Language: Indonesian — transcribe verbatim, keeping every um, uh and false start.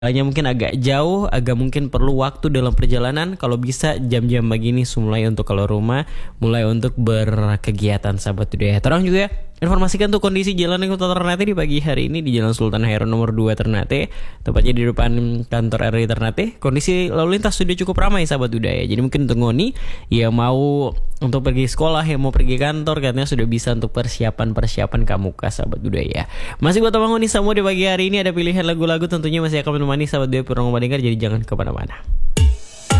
Hanya mungkin agak jauh, agak mungkin perlu waktu dalam perjalanan. Kalau bisa jam-jam begini mulai untuk keluar rumah, mulai untuk berkegiatan sahabat budaya. Terang juga informasikan tuh kondisi jalan yang kota Ternate di pagi hari ini di Jalan Sultan Hairun nomor dua Ternate, tepatnya di depan kantor R I Ternate. Kondisi lalu lintas sudah cukup ramai sahabat budaya. Jadi mungkin untuk Ngoni yang mau untuk pergi sekolah, yang mau pergi kantor, katanya sudah bisa untuk persiapan-persiapan kamuka sahabat budaya. Masih buat Abang Ngoni semua di pagi hari ini ada pilihan lagu-lagu tentunya masih akan menemani sahabat budaya Purnomo Madengkar, jadi jangan kemana-mana.